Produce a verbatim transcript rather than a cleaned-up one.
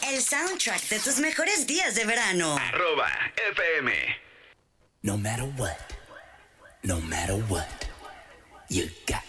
el soundtrack de tus mejores días de verano. Arroba F M. No matter what, no matter what, you got